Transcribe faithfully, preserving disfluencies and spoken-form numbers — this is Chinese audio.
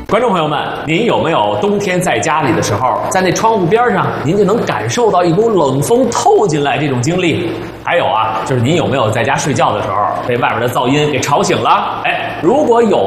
观众朋友们，您有没有冬天在家里的时候，在那窗户边上，您就能感受到一股冷风透进来这种经历？还有啊，就是您有没有在家睡觉的时候被外边的噪音给吵醒了？哎，如果有